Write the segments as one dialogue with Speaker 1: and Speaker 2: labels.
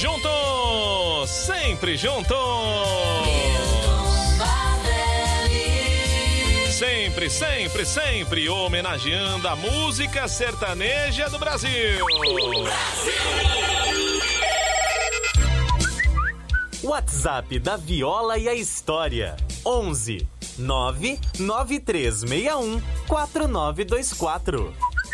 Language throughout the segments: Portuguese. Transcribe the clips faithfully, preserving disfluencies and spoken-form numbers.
Speaker 1: juntos, sempre juntos. Sempre, sempre, sempre homenageando a música sertaneja do Brasil.
Speaker 2: WhatsApp da Viola e a História. onze nove nove três seis um quatro nove dois quatro.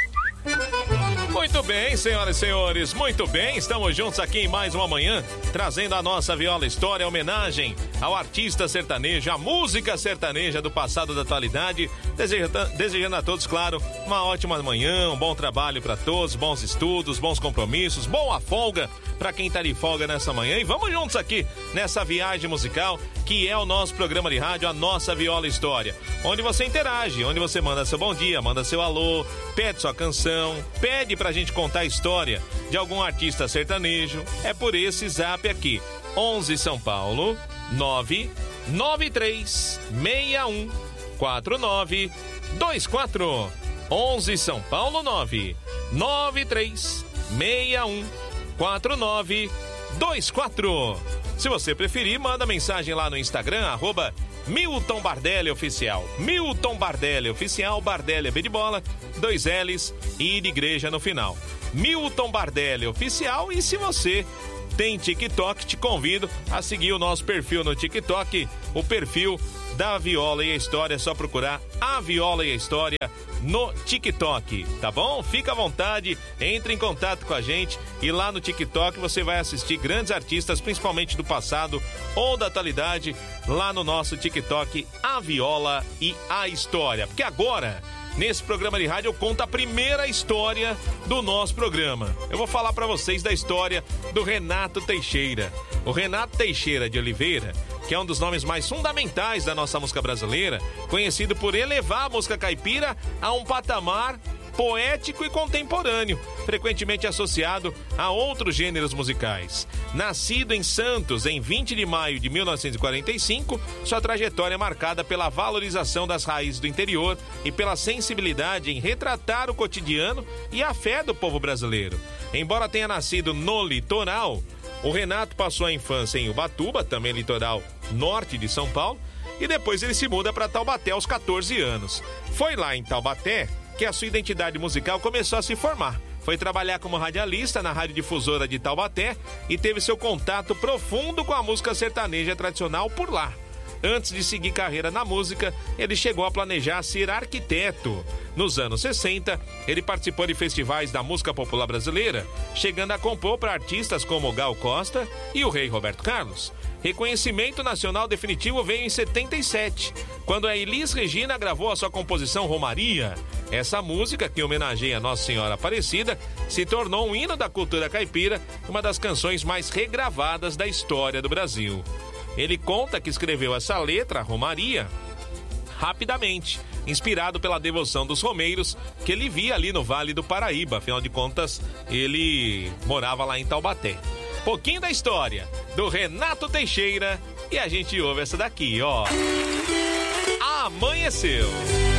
Speaker 1: Muito bem, senhoras e senhores, muito bem, estamos juntos aqui em mais uma manhã, trazendo a nossa Viola História, homenagem ao artista sertanejo, a música sertaneja do passado e da atualidade, desejando, desejando a todos, claro, uma ótima manhã, um bom trabalho para todos, bons estudos, bons compromissos, boa folga para quem tá de folga nessa manhã, e vamos juntos aqui nessa viagem musical que é o nosso programa de rádio, a nossa Viola História, onde você interage, onde você manda seu bom dia, manda seu alô, pede sua canção, pede pra gente contar a história de algum artista sertanejo. É por esse zap aqui, onze São Paulo nove nove três seis um quatro nove dois quatro. onze São Paulo nove nove três seis um quatro nove dois quatro. Se você preferir, manda mensagem lá no Instagram, arroba Milton Bardelli Oficial. Milton Bardelli Oficial, Bardelli é B de bola, dois L's e de igreja no final. Milton Bardelli Oficial. E se você tem TikTok, te convido a seguir o nosso perfil no TikTok, o perfil da Viola e a História. É só procurar a Viola e a História no TikTok, tá bom? Fica à vontade, entre em contato com a gente e lá no TikTok você vai assistir grandes artistas, principalmente do passado ou da atualidade, lá no nosso TikTok, a Viola e a História. Porque agora, nesse programa de rádio, eu conto a primeira história do nosso programa. Eu vou falar pra vocês da história do Renato Teixeira. O Renato Teixeira de Oliveira, que é um dos nomes mais fundamentais da nossa música brasileira, conhecido por elevar a música caipira a um patamar poético e contemporâneo, frequentemente associado a outros gêneros musicais. Nascido em Santos em vinte de maio de mil novecentos e quarenta e cinco, sua trajetória é marcada pela valorização das raízes do interior e pela sensibilidade em retratar o cotidiano e a fé do povo brasileiro. Embora tenha nascido no litoral, o Renato passou a infância em Ubatuba, também litoral norte de São Paulo, e depois ele se muda para Taubaté aos catorze anos. Foi lá em Taubaté que a sua identidade musical começou a se formar. Foi trabalhar como radialista na radiodifusora de Taubaté e teve seu contato profundo com a música sertaneja tradicional por lá. Antes de seguir carreira na música, ele chegou a planejar ser arquiteto. Nos anos sessenta, ele participou de festivais da música popular brasileira, chegando a compor para artistas como Gal Costa e o rei Roberto Carlos. Reconhecimento nacional definitivo veio em setenta e sete, quando a Elis Regina gravou a sua composição Romaria. Essa música, que homenageia a Nossa Senhora Aparecida, se tornou um hino da cultura caipira, uma das canções mais regravadas da história do Brasil. Ele conta que escreveu essa letra, Romaria, rapidamente, inspirado pela devoção dos romeiros que ele via ali no Vale do Paraíba. Afinal de contas, ele morava lá em Taubaté. Pouquinho da história do Renato Teixeira e a gente ouve essa daqui, ó. Amanheceu.